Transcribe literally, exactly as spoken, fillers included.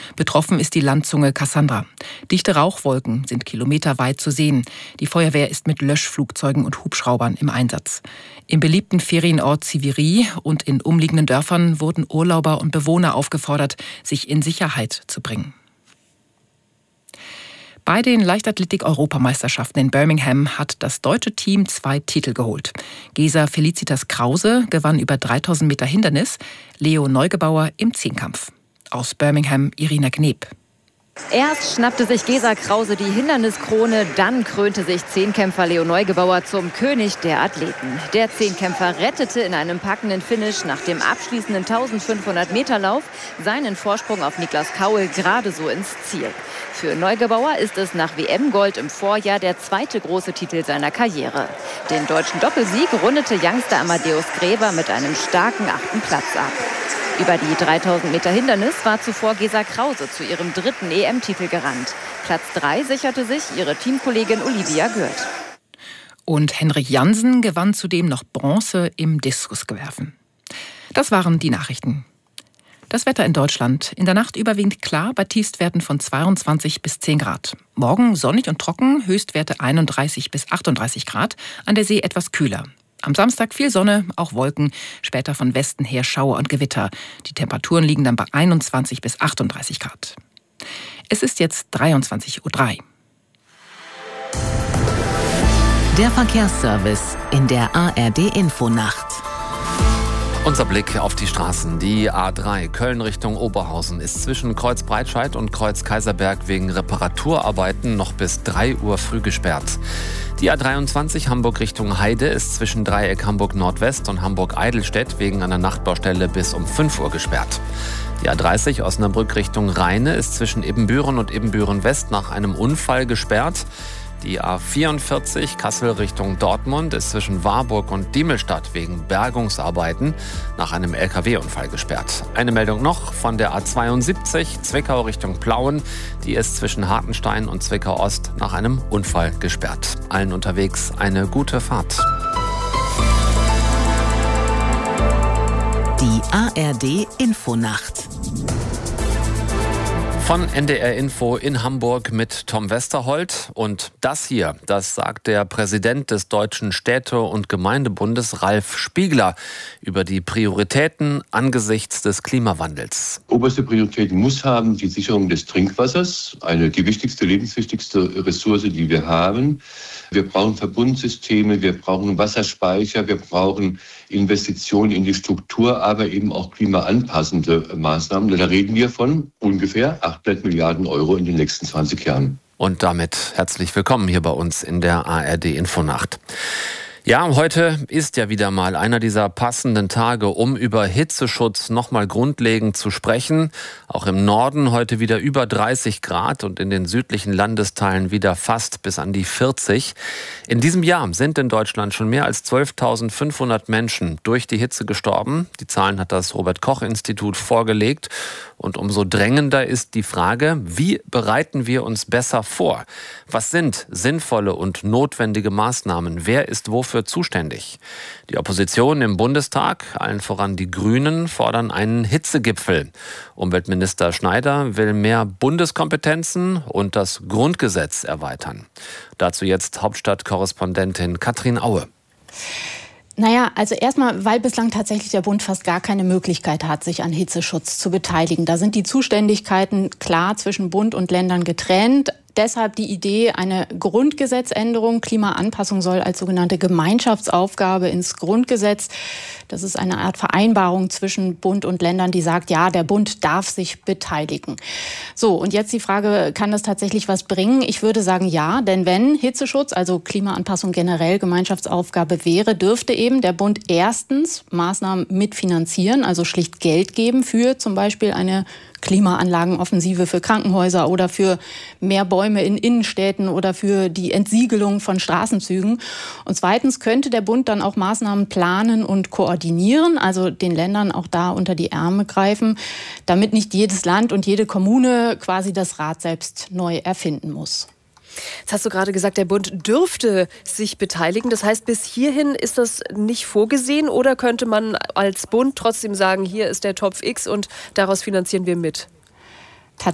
Betroffen ist die Landzunge Cassandra. Dichte Rauchwolken sind kilometerweit zu sehen. Die Feuerwehr ist mit Löschflugzeugen und Hubschraubern im Einsatz. Im beliebten Ferienort Siviri und in umliegenden Dörfern wurden Urlauber und Bewohner aufgefordert, sich in Sicherheit zu bringen. Bei den Leichtathletik-Europameisterschaften in Birmingham hat das deutsche Team zwei Titel geholt. Gesa Felicitas Krause gewann über dreitausend Meter Hindernis, Leo Neugebauer im Zehnkampf. Aus Birmingham Irina Kneb. Erst schnappte sich Gesa Krause die Hinderniskrone, dann krönte sich Zehnkämpfer Leo Neugebauer zum König der Athleten. Der Zehnkämpfer rettete in einem packenden Finish nach dem abschließenden eintausendfünfhundert Meter Lauf seinen Vorsprung auf Niklas Kaul gerade so ins Ziel. Für Neugebauer ist es nach W M-Gold im Vorjahr der zweite große Titel seiner Karriere. Den deutschen Doppelsieg rundete Youngster Amadeus Gräber mit einem starken achten Platz ab. Über die dreitausend Meter Hindernis war zuvor Gesa Krause zu ihrem dritten E M-Titel gerannt. Platz drei sicherte sich ihre Teamkollegin Olivia Gürt. Und Henrik Jansen gewann zudem noch Bronze im Diskusgewerfen. Das waren die Nachrichten. Das Wetter in Deutschland. In der Nacht überwiegend klar, bei Tiefstwerten von zweiundzwanzig bis zehn Grad. Morgen sonnig und trocken, Höchstwerte einunddreißig bis achtunddreißig Grad, an der See etwas kühler. Am Samstag viel Sonne, auch Wolken, später von Westen her Schauer und Gewitter. Die Temperaturen liegen dann bei einundzwanzig bis achtunddreißig Grad. Es ist jetzt dreiundzwanzig Uhr drei. Der Verkehrsservice in der A R D-Infonacht. Unser Blick auf die Straßen. Die A drei Köln Richtung Oberhausen ist zwischen Kreuz Breitscheid und Kreuz Kaiserberg wegen Reparaturarbeiten noch bis drei Uhr früh gesperrt. Die A dreiundzwanzig Hamburg Richtung Heide ist zwischen Dreieck Hamburg Nordwest und Hamburg Eidelstedt wegen einer Nachtbaustelle bis um fünf Uhr gesperrt. Die A dreißig Osnabrück Richtung Rheine ist zwischen Ibbenbüren und Ibbenbüren West nach einem Unfall gesperrt. Die A vierundvierzig Kassel Richtung Dortmund ist zwischen Warburg und Diemelstadt wegen Bergungsarbeiten nach einem L K W-Unfall gesperrt. Eine Meldung noch von der A zweiundsiebzig Zwickau Richtung Plauen. Die ist zwischen Hartenstein und Zwickau Ost nach einem Unfall gesperrt. Allen unterwegs eine gute Fahrt. Die A R D-Infonacht. Von N D R Info in Hamburg mit Tom Westerholt. Und das hier, das sagt der Präsident des Deutschen Städte- und Gemeindebundes, Ralf Spiegler, über die Prioritäten angesichts des Klimawandels. Oberste Priorität muss haben die Sicherung des Trinkwassers, eine die wichtigste, lebenswichtigste Ressource, die wir haben. Wir brauchen Verbundsysteme, wir brauchen Wasserspeicher, wir brauchen Investitionen in die Struktur, aber eben auch klimaanpassende Maßnahmen. Da reden wir von ungefähr achthundert Milliarden Euro in den nächsten zwanzig Jahren. Und damit herzlich willkommen hier bei uns in der A R D-Infonacht. Ja, heute ist ja wieder mal einer dieser passenden Tage, um über Hitzeschutz nochmal grundlegend zu sprechen. Auch im Norden heute wieder über dreißig Grad und in den südlichen Landesteilen wieder fast bis an die vierzig. In diesem Jahr sind in Deutschland schon mehr als zwölftausendfünfhundert Menschen durch die Hitze gestorben. Die Zahlen hat das Robert-Koch-Institut vorgelegt. Und umso drängender ist die Frage, wie bereiten wir uns besser vor? Was sind sinnvolle und notwendige Maßnahmen? Wer ist wofür zuständig? Die Opposition im Bundestag, allen voran die Grünen, fordern einen Hitzegipfel. Umweltminister Schneider will mehr Bundeskompetenzen und das Grundgesetz erweitern. Dazu jetzt Hauptstadtkorrespondentin Katrin Aue. Naja, also erstmal, weil bislang tatsächlich der Bund fast gar keine Möglichkeit hat, sich an Hitzeschutz zu beteiligen. Da sind die Zuständigkeiten klar zwischen Bund und Ländern getrennt. Deshalb die Idee, eine Grundgesetzänderung. Klimaanpassung soll als sogenannte Gemeinschaftsaufgabe ins Grundgesetz. Das ist eine Art Vereinbarung zwischen Bund und Ländern, die sagt, ja, der Bund darf sich beteiligen. So, und jetzt die Frage, kann das tatsächlich was bringen? Ich würde sagen, ja, denn wenn Hitzeschutz, also Klimaanpassung generell Gemeinschaftsaufgabe wäre, dürfte eben der Bund erstens Maßnahmen mitfinanzieren, also schlicht Geld geben für zum Beispiel eine Klimaanlagenoffensive für Krankenhäuser oder für mehr Bäume in Innenstädten oder für die Entsiegelung von Straßenzügen. Und zweitens könnte der Bund dann auch Maßnahmen planen und koordinieren, also den Ländern auch da unter die Ärmel greifen, damit nicht jedes Land und jede Kommune quasi das Rad selbst neu erfinden muss. Jetzt hast du gerade gesagt, der Bund dürfte sich beteiligen. Das heißt, bis hierhin ist das nicht vorgesehen, oder könnte man als Bund trotzdem sagen, hier ist der Topf X und daraus finanzieren wir mit?